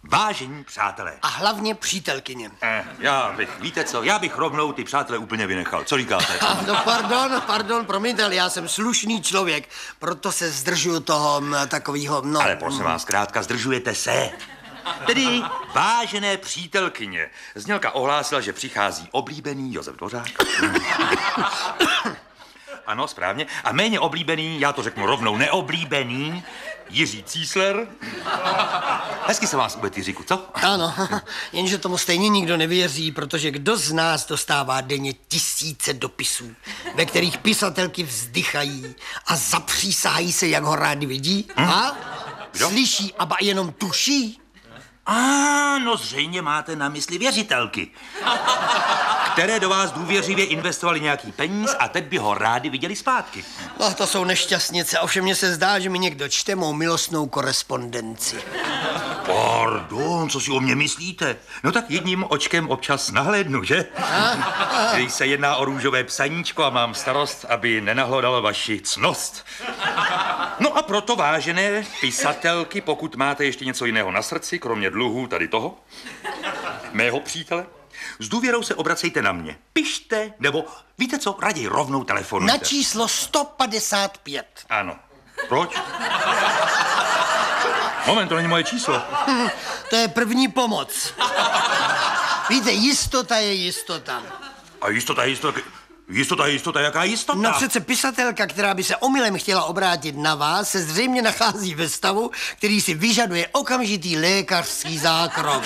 Vážení přátelé. A hlavně přítelkyně. Víte co, já bych rovnou ty přátelé úplně vynechal. Co říkáte? No pardon, promiňte, ale já jsem slušný člověk, proto se zdržuju toho takového, no. Ale prosím vás, zkrátka zdržujete se. Tedy, vážené přítelkyně, znělka ohlásila, že přichází oblíbený Josef Dvořák. Ano, správně. A méně oblíbený, já to řeknu rovnou, neoblíbený, Jiří Císler. Hezky se vás uvedl, Jiříku, co? Ano, jenže tomu stejně nikdo nevěří, protože kdo z nás dostává denně tisíce dopisů, ve kterých pisatelky vzdychají a zapřísahají se, jak ho rádi vidí? A? Kdo? Slyší a ba jenom tuší? No zřejmě máte na mysli věřitelky, které do vás důvěřivě investovali nějaký peníz a teď by ho rádi viděli zpátky. No, to jsou nešťastnice, ovšem mně se zdá, že mi někdo čte mou milostnou korespondenci. Pardon, co si o mě myslíte? No tak jedním očkem občas nahlédnu, že? Když se jedná o růžové psaníčko a mám starost, aby nenahlodalo vaši ctnost. No a proto, vážené pisatelky, pokud máte ještě něco jiného na srdci, kromě dluhů tady toho, mého přítele, s důvěrou se obracejte na mě. Pište, nebo víte co, raději rovnou telefonujte. Na číslo 155. Ano. Proč? Moment, to není moje číslo. To je první pomoc. Víte, jistota je jistota. A jistota, jaká jistota? No přece pisatelka, která by se omylem chtěla obrátit na vás, se zřejmě nachází ve stavu, který si vyžaduje okamžitý lékařský zákrok.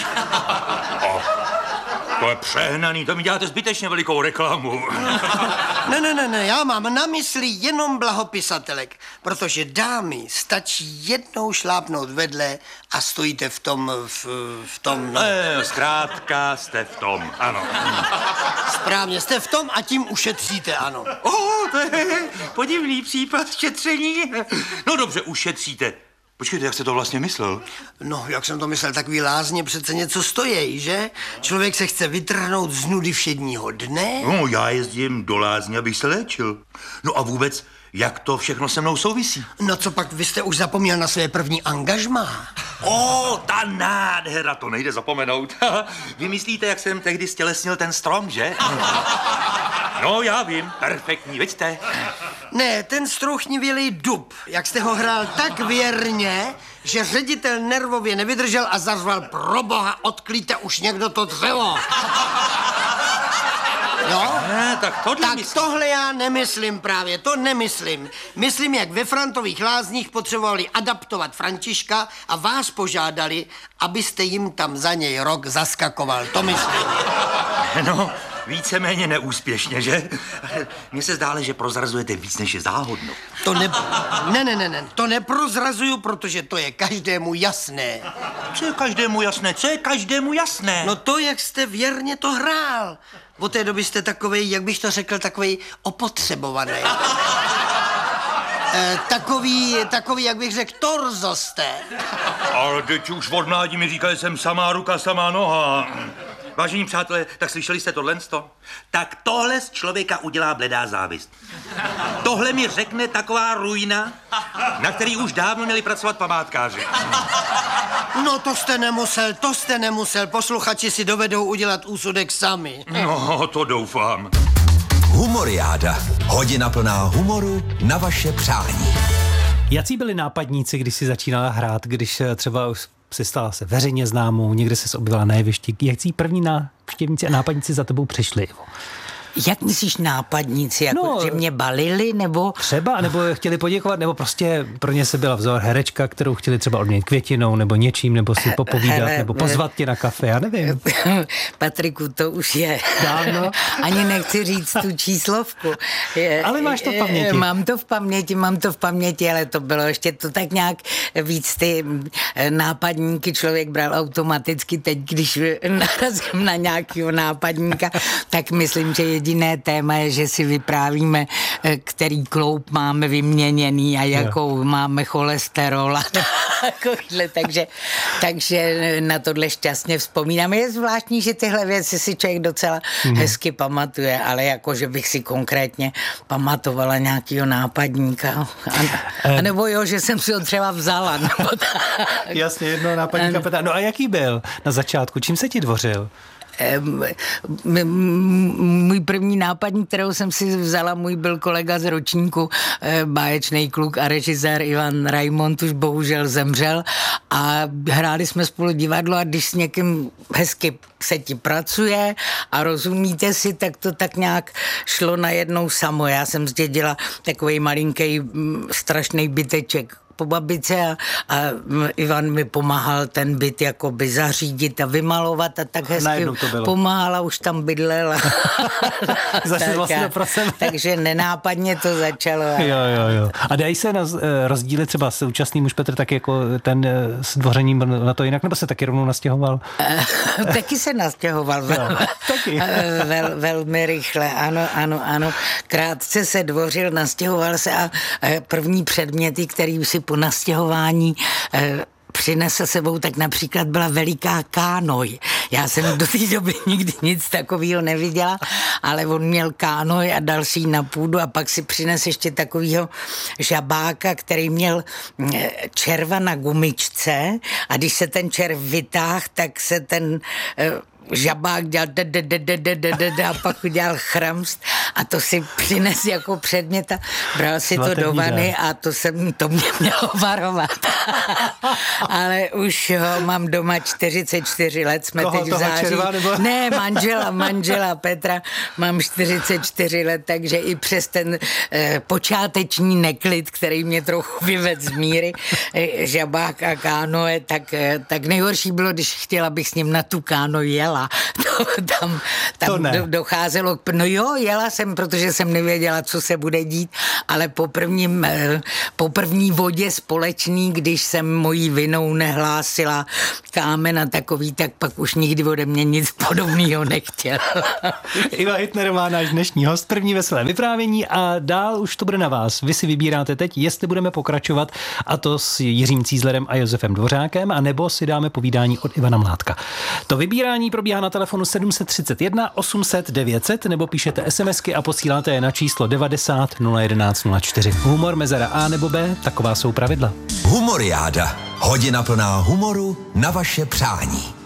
To je přehnaný, to mi děláte zbytečně velikou reklamu. Ne, já mám na mysli jenom blaho pisatelek, protože dámy stačí jednou šlápnout vedle a stojíte v tom, no. Zkrátka jste v tom, ano. Správně, jste v tom a tím ušetříte, ano. To je podivný případ šetření. No dobře, ušetříte. Počkejte, jak jste to vlastně myslel? No, jak jsem to myslel, takový lázně přece něco stojí, že? Člověk se chce vytrhnout z nudy všedního dne. No, já jezdím do lázně, abych se léčil. No a vůbec, jak to všechno se mnou souvisí? No co pak, vy jste už zapomněl na své první angažmá? Ta nádhera, to nejde zapomenout. Vy myslíte, jak jsem tehdy stělesnil ten strom, že? No, já vím, perfektní, vidíte? Ne, ten strouchnivělý dub, jak jste ho hrál tak věrně, že ředitel nervově nevydržel a zařval: proboha, odklíte už někdo to dřevo. Jo? Tak tohle já nemyslím právě, to nemyslím. Myslím, jak ve Frantových lázních potřebovali adaptovat Františka a vás požádali, abyste jim tam za něj rok zaskakoval, to myslím. No, víceméně neúspěšně, že? Mně se zdále, že prozrazujete víc, než je záhodno. To neprozrazuju, protože to je každému jasné. Co je každému jasné? No to, jak jste věrně to hrál. Od té doby jste takovej, jak bych to řekl, takovej opotřebovaný. Takový, jak bych řekl, torzo jste. Ale teď už od mládí mi říkali, jsem samá ruka, samá noha. Vážení přátelé, tak slyšeli jste tohle? Tak tohle z člověka udělá bledá závist. Tohle mi řekne taková ruina, na který už dávno měli pracovat památkáři. No to jste nemusel. Posluchači si dovedou udělat úsudek sami. No, to doufám. Humoriáda. Hodina plná humoru na vaše přání. Jací byli nápadníci, když si začínala hrát, když třeba už si stala se veřejně známou, někde se objevila na jevišti? Jaký první návštěvníci a nápadníci za tebou přišli? Jak myslíš nápadníci, jako že mě balili, nebo? Třeba, nebo chtěli poděkovat, nebo prostě pro ně se byla vzor herečka, kterou chtěli třeba odměnit květinou, nebo něčím, nebo si popovídat, nebo pozvat tě na kafe, já nevím. Patriku, to už je dávno. Ani nechci říct tu číslovku. Ale máš to v paměti. Mám to v paměti, ale to bylo ještě to tak nějak víc ty nápadníky člověk bral automaticky. Teď, když narazím na nějakého nápadníka, tak myslím, že jediné téma je, že si vyprávíme, který kloub máme vyměněný a jakou máme cholesterol a takovýhle, takže na tohle šťastně vzpomínám. Je zvláštní, že tyhle věci si člověk docela hezky pamatuje, ale jako, že bych si konkrétně pamatovala nějakýho nápadníka. A nebo jo, že jsem si ho třeba vzala. Nebo tak. Jasně, jednoho nápadníka Petra. No a jaký byl na začátku? Čím se ti dvořil? Můj první nápadník, kterou jsem si vzala, můj byl kolega z ročníku, báječný kluk a režisér Ivan Raimond, už bohužel zemřel a hráli jsme spolu divadlo a když s někým hezky se ti pracuje a rozumíte si, tak to tak nějak šlo najednou samo. Já jsem zdědila takovej malinký strašný byteček po babice a Ivan mi pomáhal ten byt jakoby zařídit a vymalovat a tak hezky pomáhala, už tam bydlela. Takže nenápadně to začalo. Jo. A dají se rozdíly třeba současný muž Petr tak jako ten s dvořením na to jinak, nebo se taky rovnou nastěhoval? Taky se nastěhoval. Velmi rychle, ano. Krátce se dvořil, nastěhoval se a první předměty, který si po nastěhování přinesl sebou, tak například byla veliká kánoj. Já jsem do té doby nikdy nic takového neviděla, ale on měl kánoj a dal si ji na půdu a pak si přines ještě takového žabáka, který měl červa na gumičce a když se ten červ vytáhl, tak se ten žabák dělal a pak udělal chramst a to si přines jako předmět a bral si to do vany a to mě mělo varovat. Ale už ho mám doma 44 let, jsme teď v září. Ne, manžela Petra, mám 44 let, takže i přes ten počáteční neklid, který mě trochu vyvedl z míry, žabák a kánoe, tak nejhorší bylo, když chtěla bych s ním na tu káno jela. Tam docházelo, jela jsem, protože jsem nevěděla, co se bude dít, ale po první vodě společný, když jsem mojí vinou nehlásila kámen a takový, tak pak už nikdy ode mě nic podobného nechtěl. Iva Hitnerová, náš dnešní host, první veselé vyprávění a dál už to bude na vás. Vy si vybíráte teď, jestli budeme pokračovat, a to s Jiřím Cízlerem a Josefem Dvořákem, a nebo si dáme povídání od Ivana Mládka. To vybírání probíhá na telefonu 731 800 900 nebo píšete SMSky a posíláte je na číslo 90 011 04. Humor mezera A nebo B, taková jsou pravidla. Humoriáda. Hodina plná humoru na vaše přání.